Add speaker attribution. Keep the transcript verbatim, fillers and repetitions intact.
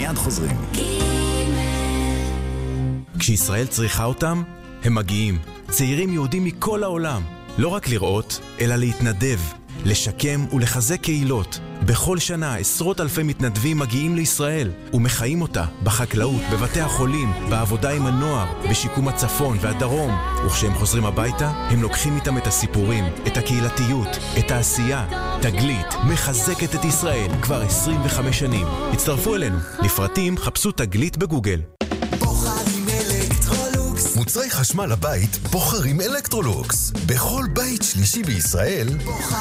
Speaker 1: מיד חוזרים.
Speaker 2: כשישראל צריכה אותם, הם מגיעים. צעירים יהודים מכל העולם. לא רק לראות, אלא להתנדב, לשקם ולחזק קהילות. בכל שנה עשרות אלפי מתנדבים מגיעים לישראל ומחיים אותה בחקלאות, בבתי החולים, בעבודה עם הנוער, בשיקום הצפון והדרום. וכשהם חוזרים הביתה, הם לוקחים איתם את הסיפורים, את הקהילתיות, את העשייה. תגלית מחזקת את ישראל כבר עשרים וחמש שנים. הצטרפו אלינו. לפרטים חפשו תגלית בגוגל.
Speaker 3: מוצרי חשמל לבית בוחרים אלקטרולוקס. בכל בית שלישי בישראל